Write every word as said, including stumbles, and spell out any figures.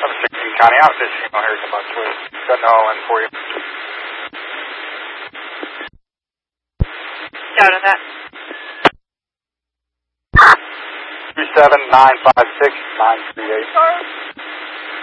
seven sixteen County, out this signal here at the bus with setting all in for you. Down on that. three seven nine five six nine three eight.